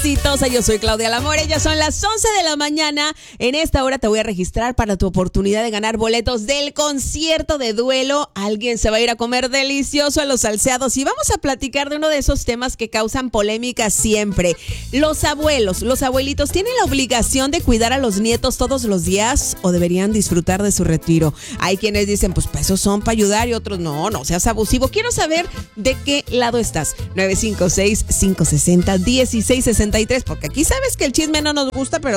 exitosa. Yo soy Claudia Lamore. Ya son las 11 de la mañana. En esta hora te voy a registrar para tu oportunidad de ganar boletos del concierto de Duelo. Alguien se va a ir a comer delicioso a Los Salceados y vamos a platicar de uno de esos temas que causan polémica siempre. Los abuelitos, ¿tienen la obligación de cuidar a los nietos todos los días o deberían disfrutar de su retiro? Hay quienes dicen, pues esos son para ayudar y otros no seas abusivo. Quiero saber de qué lado estás. 956-560-1663, porque aquí sabes que el chisme no nos gusta, pero